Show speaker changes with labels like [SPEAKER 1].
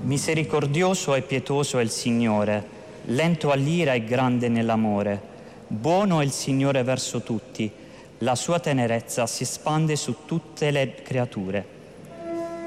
[SPEAKER 1] Misericordioso e pietoso è il Signore, lento all'ira e grande nell'amore. Buono è il Signore verso tutti, la sua tenerezza si espande su tutte le creature.